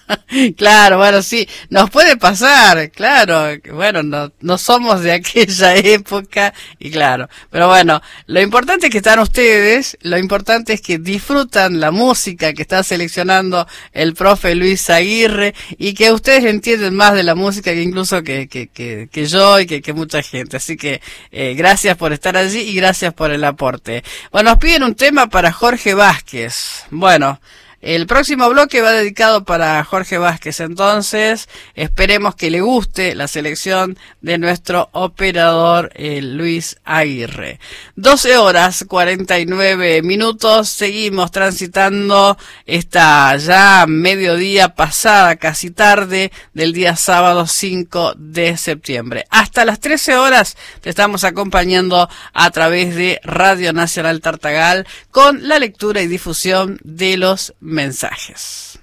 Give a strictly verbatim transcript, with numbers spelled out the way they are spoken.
Claro, bueno, sí, nos puede pasar, claro, bueno, no, no somos de aquella época, y claro, pero bueno, lo importante es que están ustedes, lo importante es que disfrutan la música que está seleccionando el profe Luis Aguirre, y que ustedes entienden más de la música que incluso que, que, que, que yo y que, que mucha gente, así que eh, gracias por estar allí y gracias por el aporte. Bueno, nos piden un tema para Jorge Vázquez, bueno, el próximo bloque va dedicado para Jorge Vázquez, entonces esperemos que le guste la selección de nuestro operador eh, Luis Aguirre. doce horas cuarenta y nueve minutos, seguimos transitando esta ya mediodía pasada, casi tarde, del día sábado cinco de septiembre. Hasta las trece horas te estamos acompañando a través de Radio Nacional Tartagal con la lectura y difusión de los mensajes.